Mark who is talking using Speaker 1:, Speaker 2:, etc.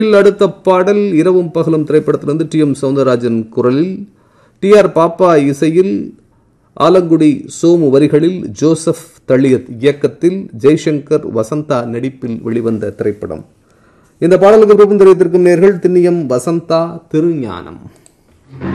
Speaker 1: அடுத்த பாடல் இரவும் பகலும் திரைப்படத்திலிருந்து டி.எம். சௌந்தரராஜன் குரலில், டி.ஆர். பாப்பா இசையில், ஆலங்குடி சோமு வரிகளில், ஜோசப் தளியத் இயக்கத்தில், ஜெய்சங்கர் வசந்தா நடிப்பில் வெளிவந்த திரைப்படம். இந்த பாடலுக்கு விருப்பம் தெரிவித்திருக்கும் நேயர்கள் திண்ணியம் வசந்தா, திருஞானம்.